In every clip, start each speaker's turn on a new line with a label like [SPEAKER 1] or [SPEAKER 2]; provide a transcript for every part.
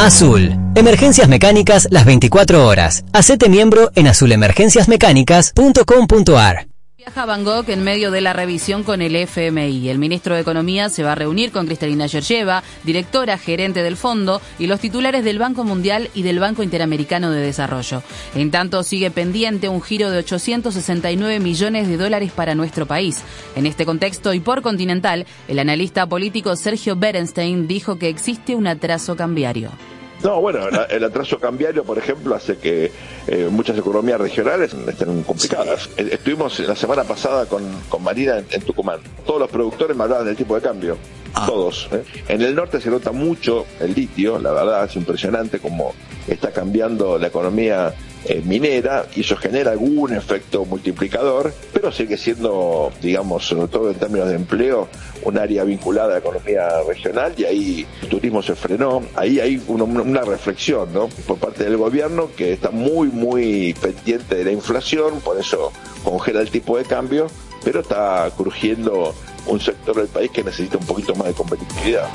[SPEAKER 1] Azul. Emergencias mecánicas las 24 horas. Hacete miembro en azulemergenciasmecánicas.com.ar.
[SPEAKER 2] Viaja Van Gogh en medio de la revisión con el FMI. El ministro de Economía se va a reunir con Cristalina Georgieva, directora gerente del fondo, y los titulares del Banco Mundial y del Banco Interamericano de Desarrollo. En tanto, sigue pendiente un giro de 869 millones de dólares para nuestro país. En este contexto y por Continental, el analista político Sergio Berenstein dijo que existe un atraso cambiario.
[SPEAKER 3] No, bueno, el atraso cambiario, por ejemplo, hace que muchas economías regionales estén complicadas. Estuvimos la semana pasada con Marina en Tucumán. Todos los productores me hablaban del tipo de cambio. Todos. En el norte se nota mucho el litio, la verdad es impresionante cómo está cambiando la economía minera, y eso genera algún efecto multiplicador, pero sigue siendo, digamos, sobre todo en términos de empleo, un área vinculada a la economía regional, y ahí el turismo se frenó. Ahí hay una reflexión, ¿no?, por parte del gobierno, que está muy pendiente de la inflación, por eso congela el tipo de cambio, pero está crujiendo un sector del país que necesita un poquito más de competitividad.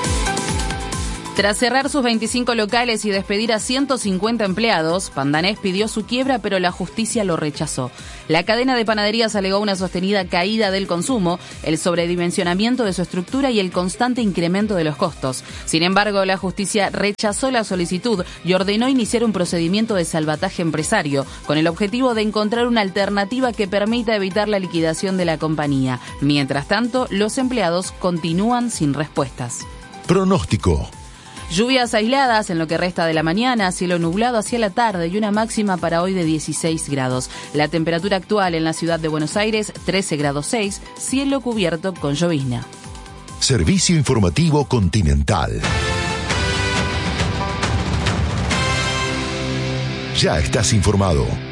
[SPEAKER 2] Tras cerrar sus 25 locales y despedir a 150 empleados, Pandanés pidió su quiebra, pero la justicia lo rechazó. La cadena de panaderías alegó una sostenida caída del consumo, el sobredimensionamiento de su estructura y el constante incremento de los costos. Sin embargo, la justicia rechazó la solicitud y ordenó iniciar un procedimiento de salvataje empresario, con el objetivo de encontrar una alternativa que permita evitar la liquidación de la compañía. Mientras tanto, los empleados continúan sin respuestas.
[SPEAKER 4] Pronóstico.
[SPEAKER 2] Lluvias aisladas en lo que resta de la mañana, cielo nublado hacia la tarde y una máxima para hoy de 16 grados. La temperatura actual en la ciudad de Buenos Aires, 13 grados 6, cielo cubierto con llovizna.
[SPEAKER 4] Servicio informativo Continental. Ya estás informado.